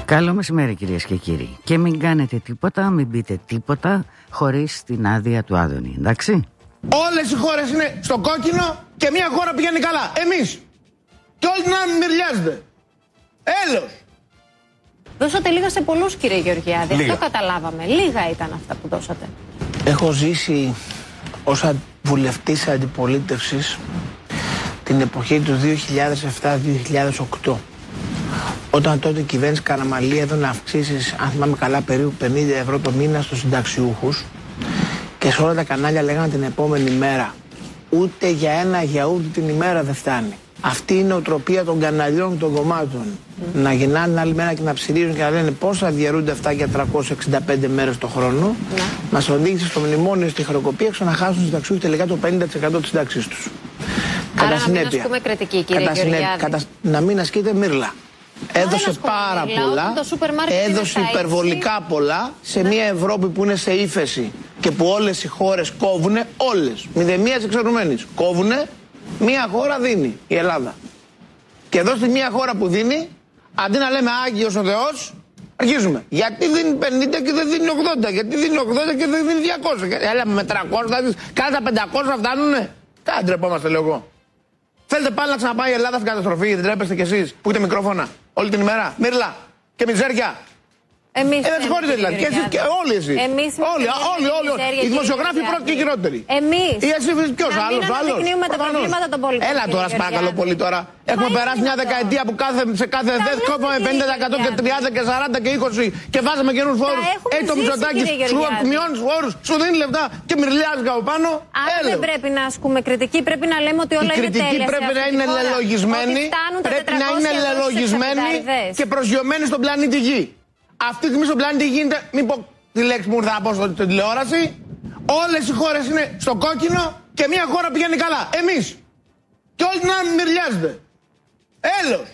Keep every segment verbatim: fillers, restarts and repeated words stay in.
Καλό μεσημέρι κυρίες και κύριοι. Και μην κάνετε τίποτα, μην πείτε τίποτα χωρίς την άδεια του Άδωνη, εντάξει. Όλες οι χώρες είναι στο κόκκινο και μία χώρα πηγαίνει καλά. Εμείς. Και όλοι να μυριάζετε. Έλος. Δώσατε λίγα σε πολλούς, κύριε Γεωργιάδη. Λίγα. Αυτό καταλάβαμε. Λίγα ήταν αυτά που δώσατε. Έχω ζήσει ως βουλευτής αντιπολίτευσης την εποχή του δύο χιλιάδες επτά δύο χιλιάδες οκτώ. Όταν τότε η κυβέρνηση Καραμανλή έδωνε αυξήσεις, αν θυμάμαι καλά, περίπου πενήντα ευρώ το μήνα στους συνταξιούχους και σε όλα τα κανάλια λέγανε την επόμενη μέρα ούτε για ένα γιαούρτι την ημέρα δεν φτάνει. Αυτή είναι η νοοτροπία των καναλιών και των κομμάτων. Mm. Να γυρνάνε την άλλη μέρα και να ψηρίζουν και να λένε πώς θα διαιρούνται αυτά για τριακόσιες εξήντα πέντε μέρες το χρόνο. Mm. Μας οδήγησε στο μνημόνιο στη χρεοκοπία και να χάσουν οι συνταξιούχοι τελικά το πενήντα τοις εκατό της σύνταξής τους. Άρα κατά να συνέπεια, μην ασκούμε κριτική, κύριε κατά Γεωργιάδη. Κατά, να μην ασκείτε μύρλα. Έδωσε πάρα μύρλα, πολλά, έδωσε υπερβολικά πολλά σε ναι. μια Ευρώπη που είναι σε ύφεση και που όλες οι χώρες κόβουνε, όλες, μηδεμίας εξαιρουμένης, κόβουνε. Μία χώρα δίνει, η Ελλάδα. Και εδώ στη μία χώρα που δίνει, αντί να λέμε Άγιος ο Θεός, αρχίζουμε. Γιατί δίνει πενήντα και δεν δίνει ογδόντα, γιατί δίνει ογδόντα και δεν δίνει διακόσια. Έλα με τριακόσια, κάθε πεντακόσια φτάνουνε. Τι ντρεπόμαστε, λέω εγώ. Θέλετε πάλι να ξαναπάει η Ελλάδα στην καταστροφή, δεν τρέπεστε κι εσείς που έχετε μικρόφωνα όλη την ημέρα. Μύρλα και μιζέρια. Εμείς ε, δεν συγχωρείτε δηλαδή. Και εσείς και όλοι εσείς. Εμείς όλοι, όλοι, όλοι, όλοι. Οι δημοσιογράφοι πρώτοι και χειρότεροι. Εμείς. Ή εσύ ποιος άλλος, άλλος. Να μην αναδεικνύουμε τα προβλήματα των πολιτών. Έλα τώρα, παρακαλώ πολύ τώρα. Έχουμε περάσει μια δεκαετία που κάθε, σε κάθε ΔΕΘ κόβαμε πενήντα τοις εκατό και τριάντα και σαράντα και είκοσι και βάζαμε καινούς φόρους. Έχει το Μητσοτάκη, σου μειώνεις φόρους, σου δίνει λεφτά και μυρλιάζει από πάνω. Αν δεν πρέπει να ασκούμε κριτική, πρέπει να λέμε ότι όλα είναι τέλεια. Η κριτική πρέπει να είναι λελογισμένη, πρέπει να είναι λελογισμένη και προσγειωμένη στον πλανήτη Γη. Αυτή τη στιγμή στον πλανήτη γίνεται, μην πω τη λέξη μου θα πω στην τηλεόραση, όλες οι χώρες είναι στο κόκκινο και μία χώρα πηγαίνει καλά. Εμείς. Και όλοι να μυριάζετε. Έλος.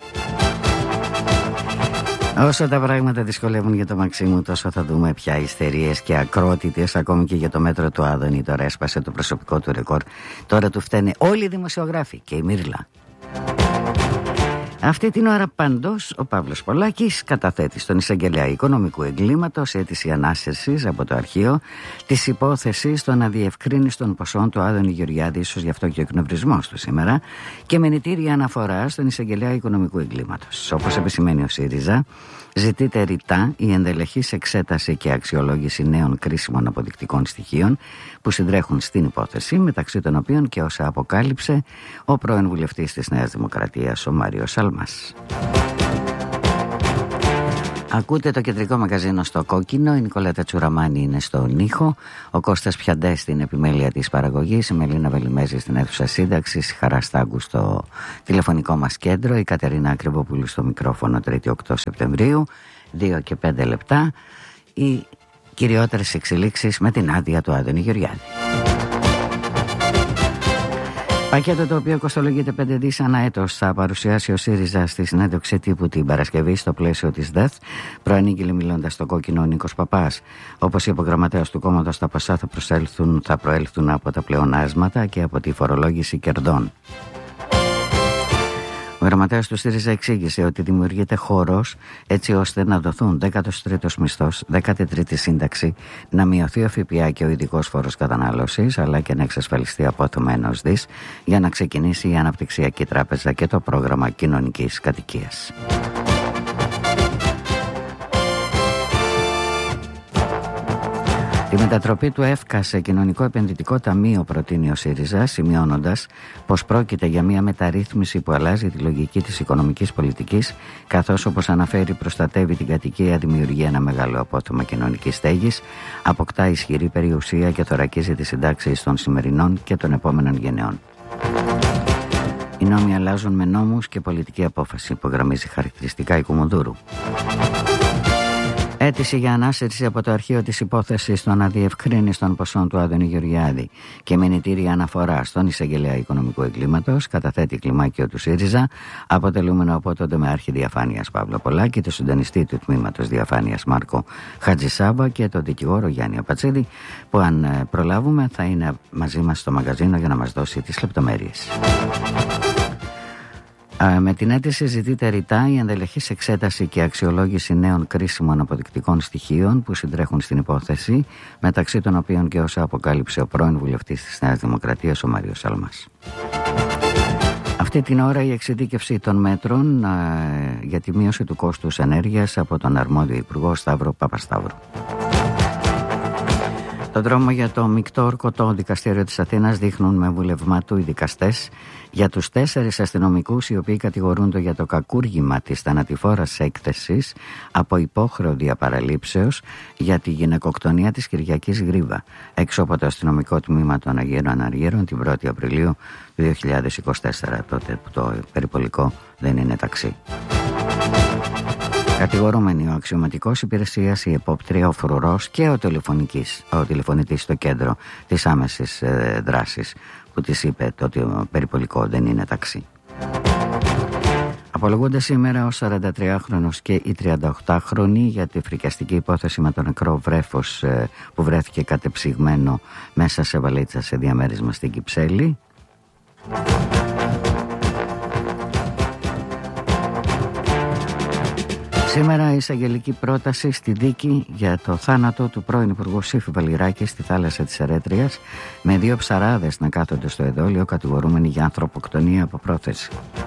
Όσο τα πράγματα δυσκολεύουν για το Μαξίμου, τόσο θα δούμε πια ιστερίες και ακρότητες, ακόμη και για το μέτρο του Άδωνη. Τώρα έσπασε το προσωπικό του ρεκόρ. Τώρα του φταίνε όλοι οι δημοσιογράφοι και η Μύρλα. Αυτή την ώρα πάντως ο Παύλος Πολάκης καταθέτει στον εισαγγελέα οικονομικού εγκλήματος αίτηση ανάσυρσης από το αρχείο της υπόθεσης των αδιευκρίνιστων ποσών του Άδωνη Γεωργιάδη, ίσως γι' αυτό και ο εκνευρισμός του σήμερα, και μενιτήρια αναφορά στον εισαγγελέα οικονομικού εγκλήματος. Όπως επισημαίνει ο ΣΥΡΙΖΑ, ζητείται ρητά η ενδελεχής εξέταση και αξιολόγηση νέων κρίσιμων αποδεικτικών στοιχείων που συντρέχουν στην υπόθεση, μεταξύ των οποίων και όσα αποκάλυψε ο πρώην βουλευτής της Νέας Δημοκρατίας, ο Μάριος Σάλμας. Ακούτε το κεντρικό μαγαζίνο στο κόκκινο, η Νικολέτα Τσουραμάνη είναι στον ήχο, ο Κώστας Πιαντές στην επιμέλεια της παραγωγής, η Μελίνα Βελιμέζη στην αίθουσα σύνταξης, η Χαρά Στάγκου στο τηλεφωνικό μας κέντρο, η Κατερίνα Ακριβοπούλου στο μικρόφωνο, Τρίτη οκτώ Σεπτεμβρίου, δύο και πέντε λεπτά, οι κυριότερες εξελίξεις με την άδεια του Άδωνη Γεωργιάδη. Πακέτο το οποίο κοστολογείται πέντε δις ανά έτος θα παρουσιάσει ο ΣΥΡΙΖΑ στη συνέντευξη τύπου την Παρασκευή στο πλαίσιο της ΔΕΘ. Προανήγγειλε μιλώντας στο κόκκινο ο Νίκος Παπάς. Όπως είπε ο γραμματέας του κόμματος, τα ποσά θα, θα προέλθουν από τα πλεονάσματα και από τη φορολόγηση κερδών. Ο γραμματέας του ΣΥΡΙΖΑ εξήγησε ότι δημιουργείται χώρος έτσι ώστε να δοθούν δέκατος τρίτος μισθός, δέκατη τρίτη σύνταξη, να μειωθεί ο ΦΠΑ και ο ειδικός φόρος κατανάλωσης, αλλά και να εξασφαλιστεί απόθεμα ενός δις για να ξεκινήσει η Αναπτυξιακή Τράπεζα και το πρόγραμμα κοινωνικής κατοικίας. Τη μετατροπή του ΕΦΚΑ σε κοινωνικό επενδυτικό ταμείο προτείνει ο ΣΥΡΙΖΑ, σημειώνοντας πως πρόκειται για μια μεταρρύθμιση που αλλάζει τη λογική της οικονομικής πολιτικής, καθώς, όπως αναφέρει, προστατεύει την κατοικία, δημιουργεί ένα μεγάλο απόθεμα κοινωνικής στέγης, αποκτά ισχυρή περιουσία και θωρακίζει τις συντάξεις των σημερινών και των επόμενων γενεών. Οι νόμοι αλλάζουν με νόμους και πολιτική απόφαση, υπογραμμίζει χαρακτηριστικά η Κουμουνδούρου. Αίτηση για ανάσυρση από το αρχείο της υπόθεσης των αδιευκρίνιστων ποσών του Άδωνη Γεωργιάδη και μηνυτήρια αναφορά στον εισαγγελέα οικονομικού εγκλήματος καταθέτει κλιμάκιο του ΣΥΡΙΖΑ, αποτελούμενο από τον τομεάρχη διαφάνειας Παύλο Πολάκη, τον συντονιστή του τμήματος διαφάνειας Μάρκο Χατζησάβα και τον δικηγόρο Γιάννη Απατσίδη, που αν προλάβουμε θα είναι μαζί μας στο μαγαζίνο για να μας δώσει τις λεπτομέρειες. Με την αίτηση ζητείται ρητά η ενδελεχής εξέταση και αξιολόγηση νέων κρίσιμων αποδεικτικών στοιχείων που συντρέχουν στην υπόθεση, μεταξύ των οποίων και όσα αποκάλυψε ο πρώην βουλευτής της Νέας Δημοκρατίας, ο Μάριος Σαλμάς. Αυτή την ώρα η εξειδίκευση των μέτρων α, για τη μείωση του κόστους ενέργειας από τον αρμόδιο Υπουργό Σταύρο Παπασταύρου. Τον δρόμο για το μεικτό ορκωτό δικαστήριο της Αθήνας δείχνουν με βουλευμά του οι δικαστές για τους τέσσερις αστυνομικούς οι οποίοι κατηγορούνται για το κακούργημα της θανατηφόρας έκθεσης από υπόχρεο διαπαραλήψεως για τη γυναικοκτονία της Κυριακής Γρίβα έξω από το αστυνομικό τμήμα των Αγίων Αναργύρων την πρώτη Απριλίου του δύο χιλιάδες είκοσι τέσσερα, τότε που το περιπολικό δεν είναι ταξί. Κατηγορούμενοι ο αξιωματικός υπηρεσίας, η επόπτρια, ο φρουρός και ο, ο τηλεφωνητής στο κέντρο της άμεσης ε, δράσης που της είπε το ότι ο περιπολικό δεν είναι ταξί. Απολογούνται σήμερα ο σαραντατριάχρονος και η τριανταοκτάχρονη για τη φρικιαστική υπόθεση με το νεκρό βρέφος ε, που βρέθηκε κατεψυγμένο μέσα σε βαλίτσα σε διαμέρισμα στην Κυψέλη. Σήμερα η εισαγγελική πρόταση στη δίκη για το θάνατο του πρώην Υπουργού Σύφη Βαλιράκη στη θάλασσα της Ερέτριας, με δύο ψαράδες να κάθονται στο εδόλιο κατηγορούμενοι για ανθρωποκτονία από πρόθεση.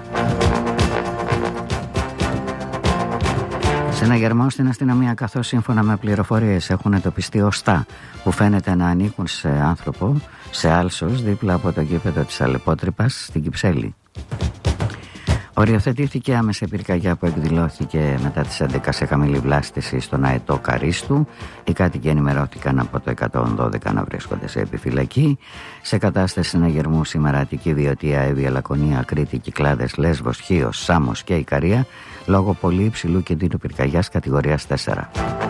Συναγερμό στην αστυνομία, καθώς σύμφωνα με πληροφορίες έχουν εντοπιστεί οστά που φαίνεται να ανήκουν σε άνθρωπο σε άλσος δίπλα από το γήπεδο της Αλεπότρυπας στην Κυψέλη. Οριοθετήθηκε άμεσα πυρκαγιά που εκδηλώθηκε μετά τις έντεκα σε χαμηλή βλάστηση στον αετό Καρίστου. Οι κάτοικοι ενημερώθηκαν από το εκατόν δώδεκα να βρίσκονται σε επιφυλακή. Σε κατάσταση συναγερμού σήμερα Αττική, Βιωτία, Εύβοια, Λακωνία, Κρήτη, Κυκλάδες, Λέσβος, Χίος, Σάμος και Ικαρία λόγω πολύ υψηλού κινδύνου πυρκαγιάς κατηγορίας τέσσερα.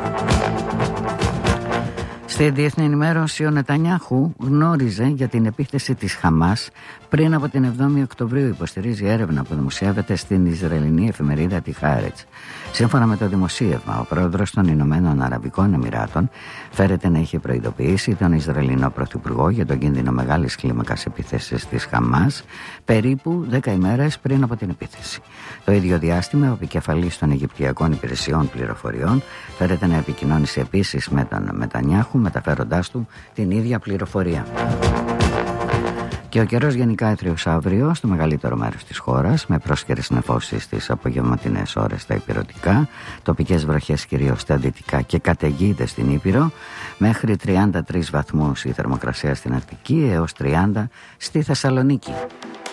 Στη διεθνή ενημέρωση, ο Νετανιάχου γνώριζε για την επίθεση της Χαμάς πριν από την εβδόμη Οκτωβρίου, υποστηρίζει έρευνα που δημοσιεύεται στην Ισραηλινή εφημερίδα τη Χάρετς. Σύμφωνα με το δημοσίευμα, ο πρόεδρος των Ηνωμένων Αραβικών Εμιράτων φέρεται να είχε προειδοποιήσει τον Ισραηλινό Πρωθυπουργό για τον κίνδυνο μεγάλης κλίμακας επίθεσης της Χαμάς περίπου δέκα ημέρες πριν από την επίθεση. Το ίδιο διάστημα, ο επικεφαλής των Αιγυπτιακών Υπηρεσιών Πληροφοριών φέρεται να επικοινώνησε επίσης με τον Νετανιάχου, μεταφέροντάς του την ίδια πληροφορία. Και ο καιρός γενικά έθριος αύριο στο μεγαλύτερο μέρος της χώρας, με πρόσχερες νεφώσεις στις απογευματινές ώρες στα ηπειρωτικά, τοπικές βροχές κυρίως στα δυτικά και καταιγίδες στην Ήπειρο, μέχρι τριάντα τρεις βαθμούς η θερμοκρασία στην Αττική έως τριάντα στη Θεσσαλονίκη.